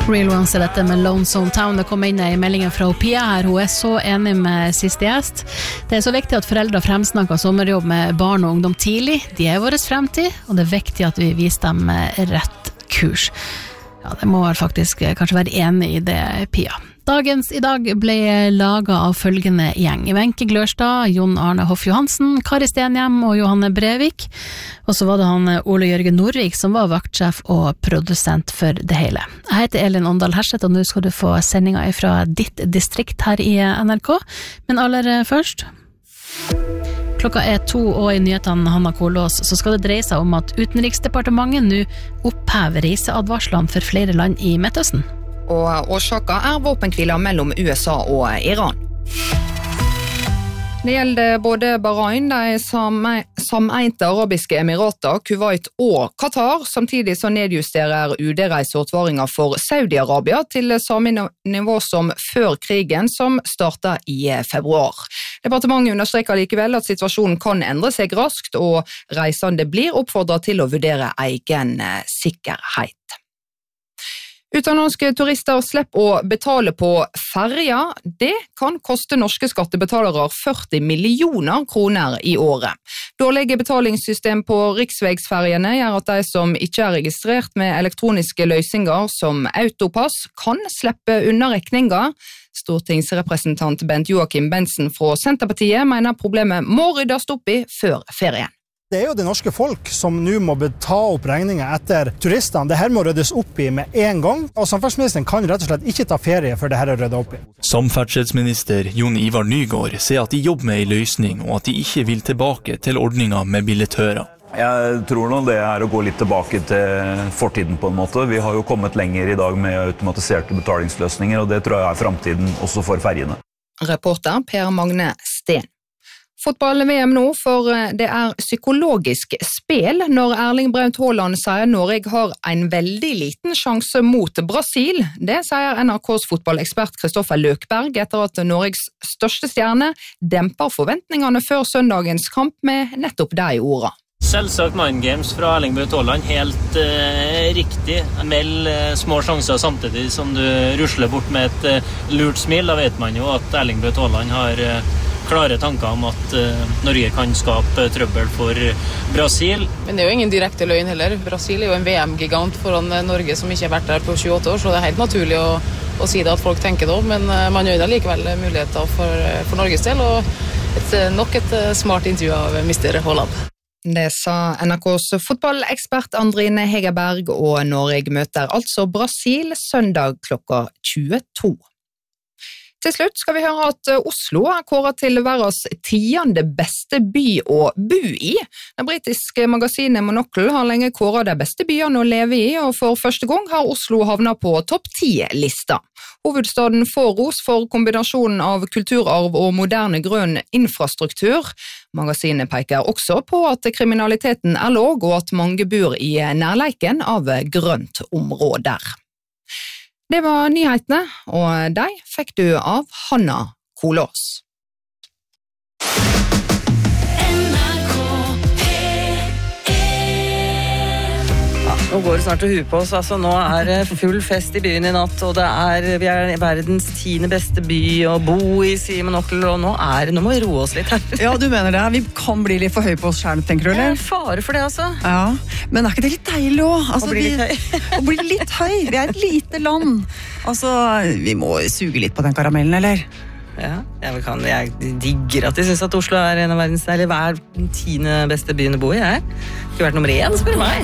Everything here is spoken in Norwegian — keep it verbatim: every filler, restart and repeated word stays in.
Real Ones er dette med Lonesome Town. Det kom inn i meldingen fra Pia her. Hun er så enig med siste gjest. Det er så viktig at foreldre fremsnakker sommerjobb med barn og ungdom tidlig. De er vår fremtid, og det er viktig at vi viser dem rett kurs. Ja, det må faktisk kanskje være enig i det, Pia. Dagens i dag ble laget av følgende gjeng. Wenche Glørstad, Jon Arne Hoff Johansen, Kari Stenhjem og Johanne Brevik. Og så var det han Ole Jørgen Norvik som var vaktsjef og produsent for det hele. Jeg heter Elin Åndal Herseth, og nå skal du få sendinga fra ditt distrikt her i N R K. Men aller først... Klokka er to, og i nyhetene Hanna Kolås, så skal det dreie seg om at Utenriksdepartementet nå opphever reiseadvarslene for flere land i Midtøsten. Og årsaken er våpenkviler mellom U S A og Iran. Det gjelder både Bahrain, de sameinte arabiske emirater, Kuwait og Qatar. Samtidig så nedjusterer U D-reiseadvaringer for Saudi-Arabia til samme nivå som før krigen, som startet i februar. Departementet understreker likevel at situasjonen kan endre seg raskt, og reisende blir oppfordret til å vurdere egen sikkerhet. Utenlandske turister slipper å betale på ferja. Det kan koste norske skattebetalere førti millioner kroner i året. Dårlige betalingssystem på riksvegsferjene gjør at de som ikke er registrert med elektroniske løsninger som autopass kan slippe unna regninger. Stortingsrepresentant Bent Joakim Bensen fra Senterpartiet mener problemet må ryddes opp i før ferien. Det er jo det norske folk som nå må ta opp regninger etter turistene. Det her må ryddes opp i med en gang, og samferdselsministeren kan rett og slett ikke ta ferie før det her er ryddet opp i. Samferdselsminister Jon Ivar Nygård sier at de jobber med en løsning, og at de ikke vil tilbake til ordningen med billettører. Jeg tror nå det er å gå litt tilbake til fortiden på en måte. Vi har jo kommet lenger i dag med automatiserte betalingsløsninger, og det tror jeg er fremtiden også for ferjene. Reporter Per Magne Sten. Fotball-V M nå, for det er psykologisk spel når Erling Braut Haaland sier Norge har en veldig liten sjanse mot Brasil. Det sier N R K's fotballekspert Kristoffer Løkberg etter at Norges største stjerne demper forventningene før søndagens kamp med nettopp de ordene. Selvsagt mind games fra Erling Braut Haaland, helt eh, riktig. Meld eh, små sjanser samtidig som du rusler bort med et eh, lurt smil. Da vet man jo at Erling Braut Haaland har eh, klare tanker om at uh, Norge kan skape trøbbel for Brasil. Men det er jo ingen direkte løgn heller. Brasil er jo en V M-gigant foran Norge som ikke har vært der på tjueåtte år, så det er helt naturlig å, å si det at folk tenker det, men uh, man gjør da likevel muligheter for, for Norges del, og et, nok et uh, smart intervju av mister Haaland. Det sa N R K's fotballekspert Andrine Hegerberg, og Norge møter altså Brasil søndag klokka tjueto. Til slutt skal vi høre at Oslo er kåret til verdens tiende beste by å bo i. Det britiske magasinet Monocle har lenge kåret de beste byene å leve i, og for første gang har Oslo havnet på topp ti-lista. Hovedstaden får ros for kombinasjonen av kulturarv og moderne grønn infrastruktur. Magasinet peker også på at kriminaliteten er låg, og at mange bor i nærleiken av grønt områder. Det var nyhetene, og de fikk du av Hanna Kolås. Nå går det snart til huet på oss, altså nå er det full fest i byen i natt, og det er, vi er verdens tiende beste by å bo i, sier Monocle, og nå, er, nå må vi roe oss litt her. Ja, du mener det, vi kan bli litt for høy på oss selv, tenker du, eller? Ja, fare for det, altså. Ja, men er ikke det litt deilig også? Altså, å bli vi, litt høy. Å bli litt høy, vi er et lite land. Altså, vi må suge litt på den karamellen, eller? Ja, jeg, kan, jeg digger at de synes at Oslo er en av verdens, eller hver den tiende beste byen å bo i, jeg. Ikke vært nummer én, spør meg.